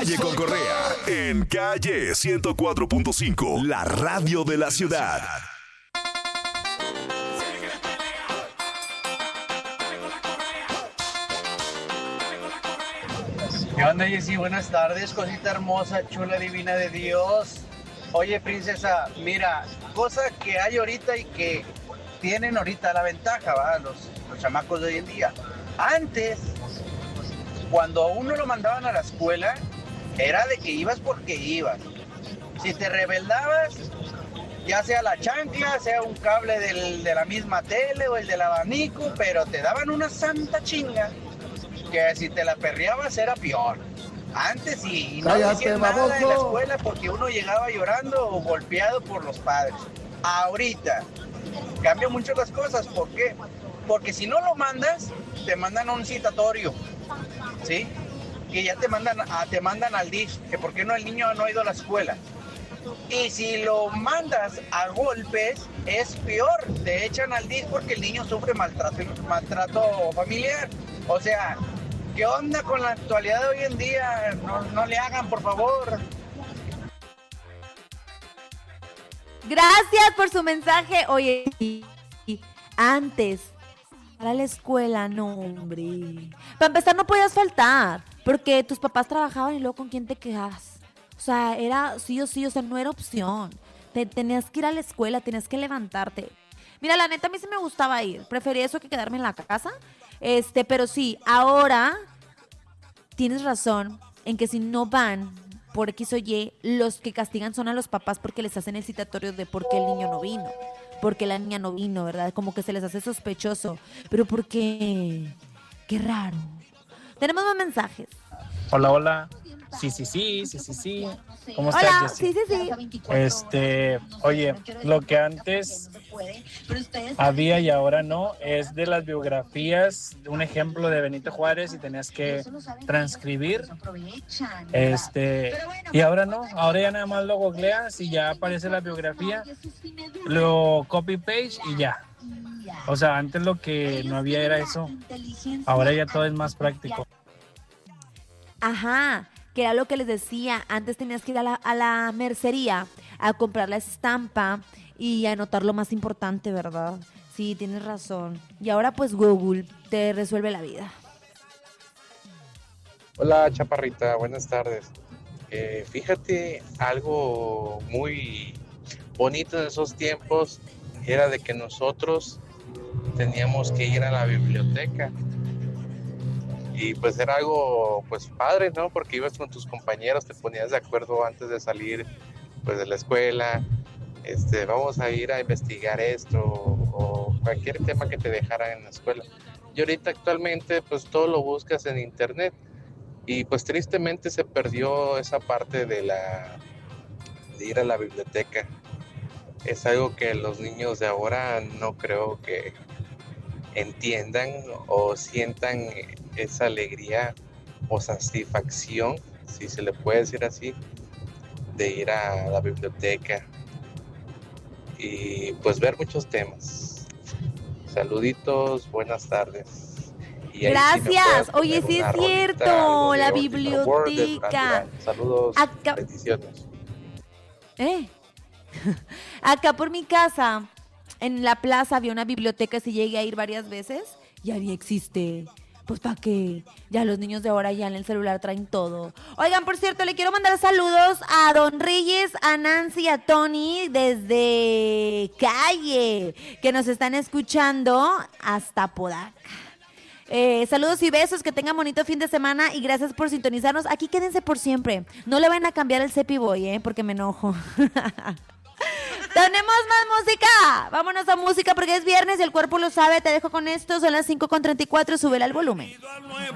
Calle con Correa, en Calle 104.5, la radio de la ciudad. ¿Qué onda, Jessy? Buenas tardes, cosita hermosa, chula, divina de Dios. Oye, princesa, mira, cosa que hay ahorita y que tienen ahorita la ventaja, ¿va? Los chamacos de hoy en día. Antes, cuando a uno lo mandaban a la escuela, era de que ibas porque ibas. Si te rebeldabas, ya sea la chancla, sea un cable de la misma tele o el del abanico, pero te daban una santa chinga que si te la perreabas era peor. Antes sí, no decían nada en la escuela porque uno llegaba llorando o golpeado por los padres. Ahorita cambian mucho las cosas. ¿Por qué? Porque si no lo mandas, te mandan a un citatorio, ¿sí? Que ya te mandan al DIF, que por qué no el niño no ha ido a la escuela. Y si lo mandas a golpes, es peor. Te echan al DIF porque el niño sufre maltrato familiar. O sea, ¿qué onda con la actualidad de hoy en día? No le hagan, por favor. Gracias por su mensaje. Oye, antes, para la escuela, no, hombre. Para empezar, no podías faltar, porque tus papás trabajaban y luego ¿con quién te quedabas? O sea, era sí o sí, o sea, no era opción. Tenías que ir a la escuela, tenías que levantarte. Mira, la neta, a mí sí me gustaba ir. Prefería eso que quedarme en la casa. Pero sí, ahora tienes razón en que si no van por X o Y, los que castigan son a los papás porque les hacen el citatorio de por qué el niño no vino, porque la niña no vino, ¿verdad? Como que se les hace sospechoso. Pero ¿por qué? Qué raro. Tenemos más mensajes. Hola, hola. Sí. ¿Cómo estás, Hola, Jessy? sí. Oye, lo que antes había y ahora no, es de las biografías, un ejemplo de Benito Juárez y tenías que transcribir. Y ahora no, ahora ya nada más lo googleas y ya aparece la biografía, lo copy-paste y ya. O sea, antes lo que no había era eso, ahora ya todo es más práctico. Ajá, que era lo que les decía, antes tenías que ir a la mercería a comprar la estampa y anotar lo más importante, ¿verdad? Sí, tienes razón. Y ahora pues Google te resuelve la vida. Hola, chaparrita, buenas tardes. Fíjate, algo muy bonito en esos tiempos era de que nosotros teníamos que ir a la biblioteca. Y pues era algo pues padre, ¿no? Porque ibas con tus compañeros, te ponías de acuerdo antes de salir pues de la escuela. Vamos a ir a investigar esto o cualquier tema que te dejaran en la escuela. Y ahorita actualmente pues todo lo buscas en internet y pues tristemente se perdió esa parte de ir a la biblioteca. Es algo que los niños de ahora no creo que entiendan o sientan esa alegría o satisfacción, si se le puede decir así, de ir a la biblioteca y pues ver muchos temas. Saluditos, buenas tardes. Y gracias. Oye, sí es cierto, la biblioteca. Saludos, bendiciones. Acá por mi casa, en la plaza había una biblioteca, si llegué a ir varias veces, ya ni existe. Pues para qué, ya los niños de ahora ya en el celular traen todo. Oigan, por cierto, le quiero mandar saludos a Don Reyes, a Nancy y a Tony desde Calle, que nos están escuchando hasta Podaca. Saludos y besos, que tengan bonito fin de semana y gracias por sintonizarnos. Aquí quédense por siempre. No le van a cambiar el Cepi Boy, porque me enojo. ¡Tenemos más música! Vámonos a música porque es viernes y el cuerpo lo sabe. Te dejo con esto, son las 5:34, súbele al volumen.